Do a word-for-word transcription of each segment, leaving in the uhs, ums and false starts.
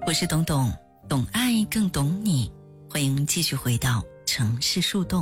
我是董董，懂爱更懂你，欢迎继续回到城市树洞。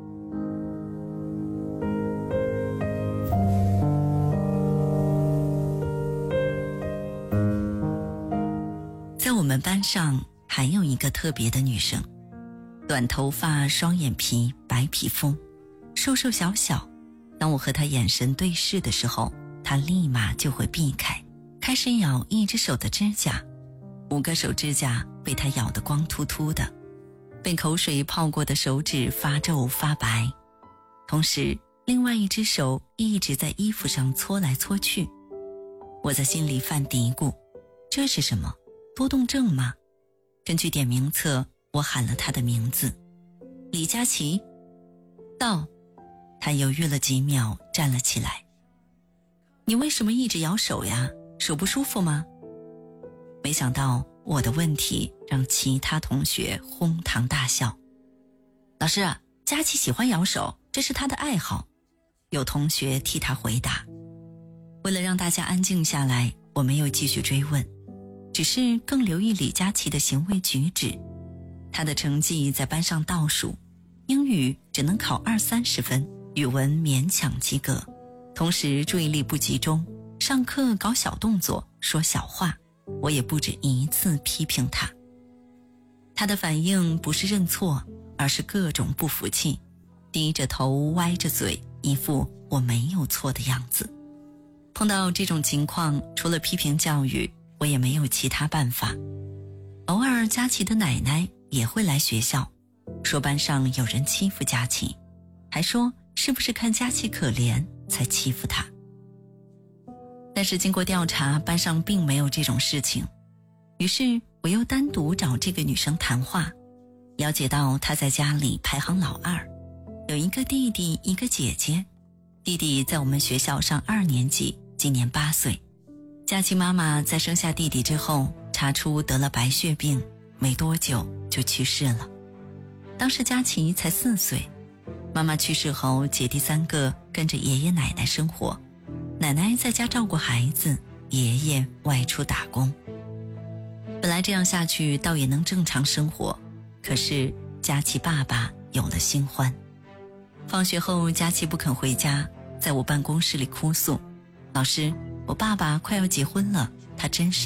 在我们班上还有一个特别的女生，短头发，双眼皮，白皮肤，瘦瘦小小。当我和她眼神对视的时候，她立马就会避开，开始咬一只手的指甲，五个手指甲被她咬得光秃秃的，被口水泡过的手指发皱发白，同时另外一只手一直在衣服上搓来搓去。我在心里犯嘀咕，这是什么？多动症吗？根据点名册，我喊了他的名字，李佳琦。到。他犹豫了几秒，站了起来。你为什么一直摇手呀？手不舒服吗？没想到我的问题让其他同学哄堂大笑。老师，佳琪喜欢摇手，这是他的爱好。有同学替他回答。为了让大家安静下来，我没有继续追问，只是更留意李佳琦的行为举止。他的成绩在班上倒数，英语只能考二三十分，语文勉强及格，同时注意力不集中，上课搞小动作，说小话，我也不止一次批评他。他的反应不是认错，而是各种不服气，低着头歪着嘴，一副我没有错的样子。碰到这种情况，除了批评教育，我也没有其他办法。偶尔佳琪的奶奶也会来学校，说班上有人欺负佳琪，还说是不是看佳琪可怜才欺负她。但是经过调查，班上并没有这种事情。于是我又单独找这个女生谈话，了解到她在家里排行老二，有一个弟弟一个姐姐。弟弟在我们学校上二年级，今年八岁。佳琪妈妈在生下弟弟之后查出得了白血病，没多久就去世了。当时佳琪才四岁，妈妈去世后，姐弟三个跟着爷爷奶奶生活，奶奶在家照顾孩子，爷爷外出打工。本来这样下去倒也能正常生活，可是佳琪爸爸有了新欢。放学后佳琪不肯回家，在我办公室里哭诉，老师，我爸爸快要结婚了，他真是